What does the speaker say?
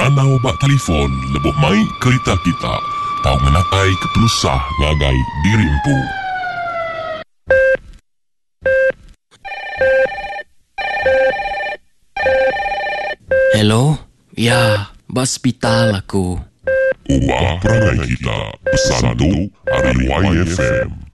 nanau bak telefon lebih mai kereta kita. Tahu menakai kepelusah ngagai dirimpu. Hello? Ya, hospital aku. Ubah perangai kita. Pesan tu hari YFM.